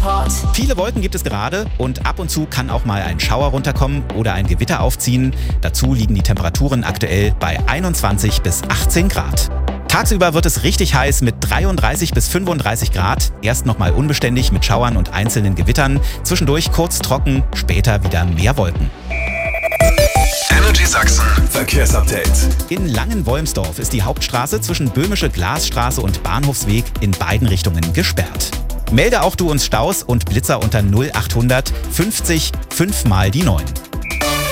Wetterreport. Viele Wolken gibt es gerade und ab und zu kann auch mal ein Schauer runterkommen oder ein Gewitter aufziehen. Dazu liegen die Temperaturen aktuell bei 21 bis 18 Grad. Tagsüber wird es richtig heiß mit 33 bis 35 Grad. Erst nochmal unbeständig mit Schauern und einzelnen Gewittern. Zwischendurch kurz trocken, später wieder mehr Wolken. Energy Sachsen Verkehrsupdate. In Langenwolmsdorf ist die Hauptstraße zwischen Böhmische Glasstraße und Bahnhofsweg in beiden Richtungen gesperrt. Melde auch du uns Staus und Blitzer unter 0800 50 5 mal die 9.